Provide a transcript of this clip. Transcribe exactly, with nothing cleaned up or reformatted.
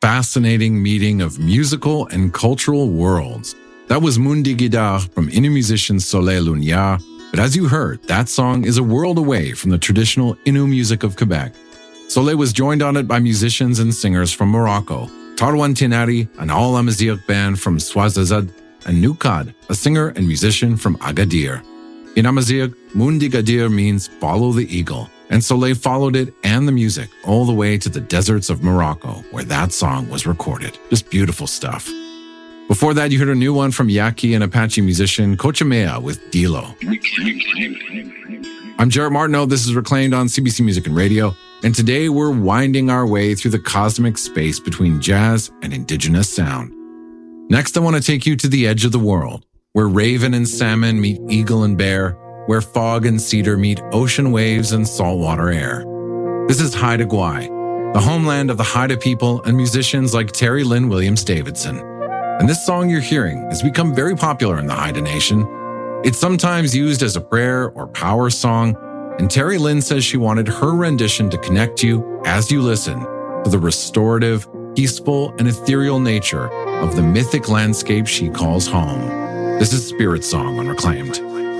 fascinating meeting of musical and cultural worlds. That was Mundi Guidar from Innu musician Soleil Lunyar, but as you heard, that song is a world away from the traditional Innu music of Quebec. Soleil was joined on it by musicians and singers from Morocco, Tarwan Tinari, an all-Amazigh band from Ouarzazate, and Nukad, a singer and musician from Agadir. In Amazigh, Mundi Gadir means follow the eagle, and Soleil followed it and the music all the way to the deserts of Morocco, where that song was recorded. Just beautiful stuff. Before that, you heard a new one from Yaqui and Apache musician Cochimea with Dilo. I'm Jarrett Martineau. This is Reclaimed on C B C Music and Radio, and today we're winding our way through the cosmic space between jazz and indigenous sound. Next, I want to take you to the edge of the world, where raven and salmon meet eagle and bear, where fog and cedar meet ocean waves and saltwater air. This is Haida Gwaii, the homeland of the Haida people and musicians like Terry Lynn Williams Davidson. And this song you're hearing has become very popular in the Haida Nation. It's sometimes used as a prayer or power song, and Terry Lynn says she wanted her rendition to connect you, as you listen, to the restorative, peaceful, and ethereal nature of the mythic landscape she calls home. This is Spirit Song on Reclaimed.